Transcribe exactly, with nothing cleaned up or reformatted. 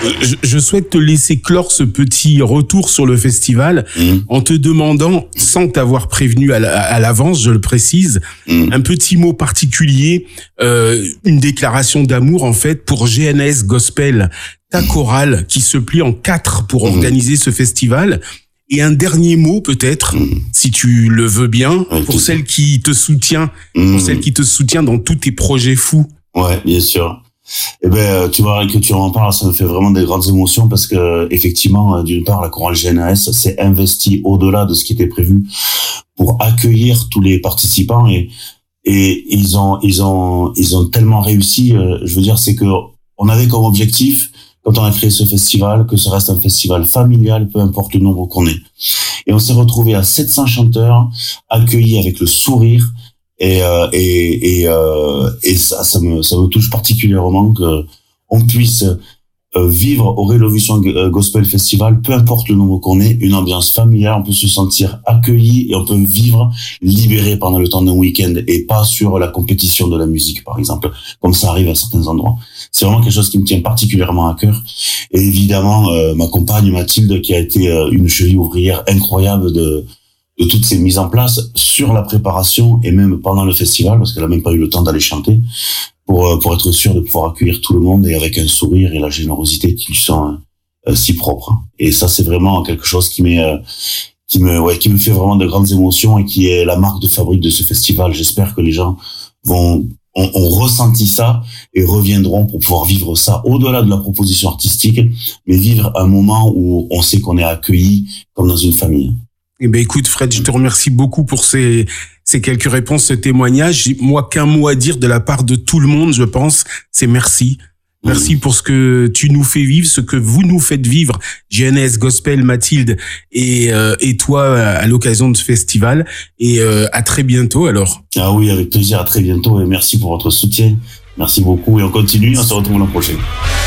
je, je souhaite te laisser clore ce petit retour sur le festival mmh. en te demandant, sans t'avoir prévenu à, la, à l'avance, je le précise, mmh. un petit mot particulier, euh, une déclaration d'amour en fait pour G N S Gospel, ta chorale qui se plie en quatre pour mmh. organiser ce festival. Et un dernier mot peut-être, mmh. si tu le veux bien, ouais, pour celle qui te soutient, mmh. pour celle qui te soutient dans tous tes projets fous. Ouais, bien sûr. Eh ben, tu vois, que tu en parles, ça me fait vraiment des grandes émotions parce que, effectivement, d'une part, la chorale G N S s'est investie au-delà de ce qui était prévu pour accueillir tous les participants et, et ils ont, ils ont, ils ont tellement réussi. Euh, je veux dire, c'est que on avait comme objectif, quand on a créé ce festival, que ce reste un festival familial, peu importe le nombre qu'on est. Et on s'est retrouvé à sept cents chanteurs, accueillis avec le sourire, et euh, et et, euh, et ça, ça me ça me touche particulièrement que on puisse euh, vivre au Révolution Gospel Festival, peu importe le nombre qu'on est, une ambiance familiale, on peut se sentir accueilli et on peut vivre libéré pendant le temps d'un week-end et pas sur la compétition de la musique, par exemple, comme ça arrive à certains endroits. C'est vraiment quelque chose qui me tient particulièrement à cœur. Et évidemment, euh, ma compagne Mathilde, qui a été euh, une cheville ouvrière incroyable de, de toutes ces mises en place sur la préparation et même pendant le festival, parce qu'elle a même pas eu le temps d'aller chanter, pour, pour être sûre de pouvoir accueillir tout le monde et avec un sourire et la générosité qui lui sont euh, si propres. Et ça, c'est vraiment quelque chose qui m'est, euh, qui me, ouais, qui me fait vraiment de grandes émotions et qui est la marque de fabrique de ce festival. J'espère que les gens vont On, on ressentit ça et reviendront pour pouvoir vivre ça au-delà de la proposition artistique, mais vivre un moment où on sait qu'on est accueilli comme dans une famille. Eh ben, écoute, Fred, je te remercie beaucoup pour ces, ces quelques réponses, ce témoignage. J'ai, moi, qu'un mot à dire de la part de tout le monde, je pense, c'est merci. Merci pour ce que tu nous fais vivre, ce que vous nous faites vivre, G N S Gospel, Mathilde et euh, et toi à l'occasion de ce festival. Et euh, à très bientôt alors. Ah oui, avec plaisir, à très bientôt et merci pour votre soutien. Merci beaucoup et on continue, on se retrouve l'an prochain.